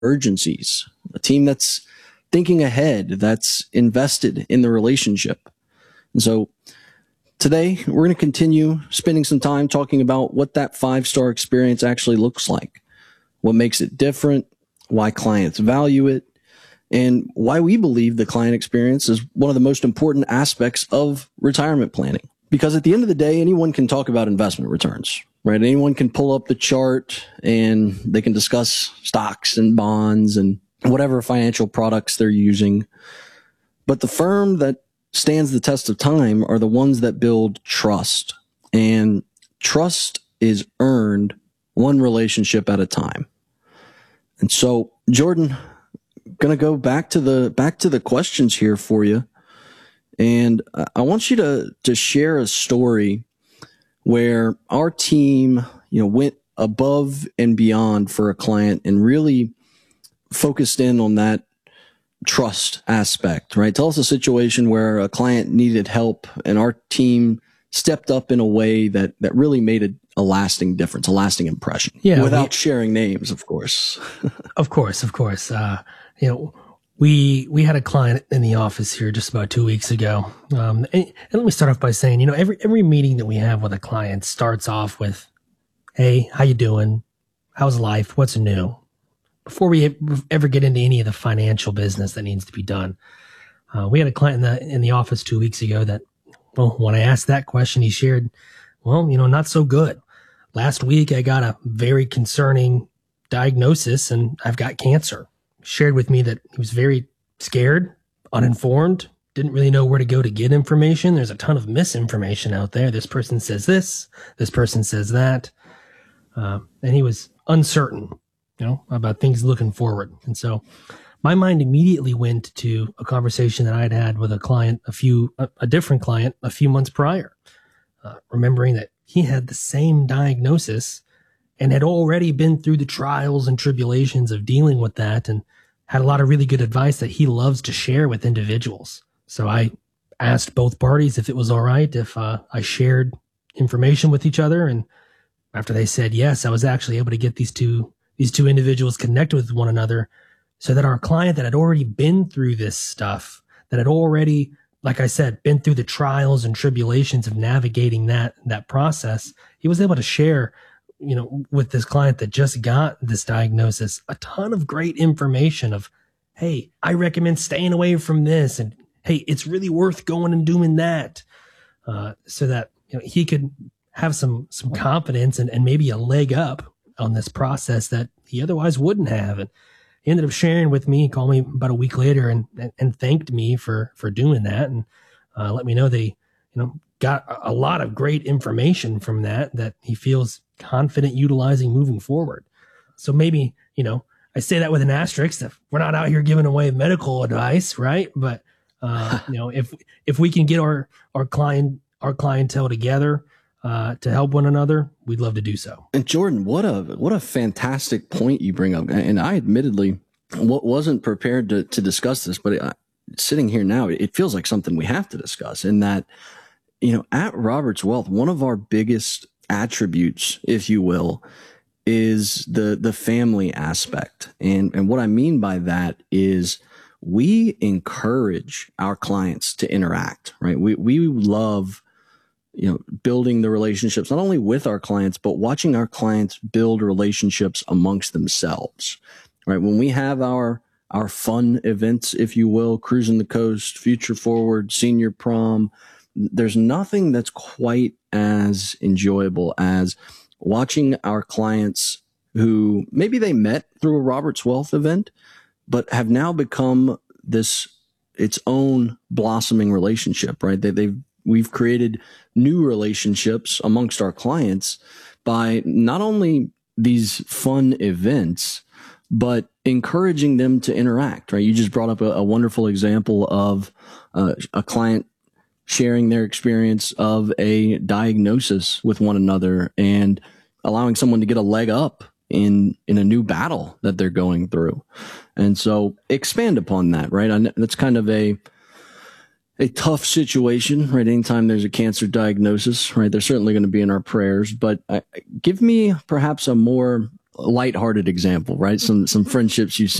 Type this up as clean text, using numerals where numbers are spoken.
urgencies, a team that's thinking ahead, that's invested in the relationship. And so today we're going to continue spending some time talking about what that 5-star experience actually looks like, what makes it different, why clients value it, and why we believe the client experience is one of the most important aspects of retirement planning. Because at the end of the day, anyone can talk about investment returns, right? Anyone can pull up the chart and they can discuss stocks and bonds and whatever financial products they're using. But the firm that stands the test of time are the ones that build trust. And trust is earned one relationship at a time. And so, Jordan, going to go back to the questions here for you. And I want you to share a story where our team, went above and beyond for a client and really focused in on that trust aspect, right? Tell us a situation where a client needed help and our team stepped up in a way that really made a lasting difference, a lasting impression. Yeah, without sharing names, of course. Of course. We had a client in the office here just about 2 weeks ago. And let me start off by saying, every meeting that we have with a client starts off with, "Hey, how you doing? How's life? What's new?" Before we ever get into any of the financial business that needs to be done. We had a client in the office 2 weeks ago that, when I asked that question, he shared, not so good. Last week, I got a very concerning diagnosis and I've got cancer. Shared with me that he was very scared, uninformed, didn't really know where to go to get information. There's a ton of misinformation out there. This person says this person says that. And he was uncertain, about things looking forward. And so my mind immediately went to a conversation that I had had with a client, a different client a few months prior, remembering that he had the same diagnosis and had already been through the trials and tribulations of dealing with that and had a lot of really good advice that he loves to share with individuals. So I asked both parties if it was all right if I shared information with each other. And after they said yes, I was actually able to get these two individuals connected with one another so that our client that had already been through this stuff, that had already, like I said, been through the trials and tribulations of navigating that process, he was able to share with this client that just got this diagnosis, a ton of great information of, "Hey, I recommend staying away from this." And, "Hey, it's really worth going and doing that." So that, he could have some confidence and maybe a leg up on this process that he otherwise wouldn't have. And he ended up sharing with me, called me about a week later and thanked me for doing that. And, let me know they, got a lot of great information from that he feels confident utilizing moving forward. So maybe, I say that with an asterisk. If we're not out here giving away medical advice, right? But if we can get our clientele together to help one another, we'd love to do so. And Jordan, what a fantastic point you bring up. And I admittedly wasn't prepared to discuss this, but sitting here now, it feels like something we have to discuss. In that, at Roberts Wealth, one of our biggest attributes, if you will, is the family aspect. And what I mean by that is we encourage our clients to interact, right? We love, building the relationships, not only with our clients, but watching our clients build relationships amongst themselves, right? When we have our fun events, if you will, Cruising the Coast, Future Forward, Senior Prom, there's nothing that's quite as enjoyable as watching our clients who maybe they met through a Roberts Wealth event, but have now become its own blossoming relationship, right? We've created new relationships amongst our clients by not only these fun events, but encouraging them to interact, right? You just brought up a wonderful example of a client sharing their experience of a diagnosis with one another and allowing someone to get a leg up in a new battle that they're going through. And so expand upon that, right? That's kind of a tough situation, right? Anytime there's a cancer diagnosis, right? They're certainly going to be in our prayers, but give me perhaps a more lighthearted example, right? Some friendships you've